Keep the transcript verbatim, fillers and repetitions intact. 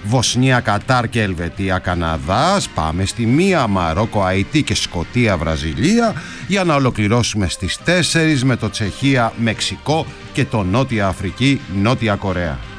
Βοσνία, Κατάρ και Ελβετία, Καναδάς. Πάμε στη μία, Μαρόκο, Αϊτή και Σκωτία, Βραζιλία, για να ολοκληρώσουμε στις τέσσερις με το Τσεχία, Μεξικό και το Νότια Αφρική, Νότια Κορέα.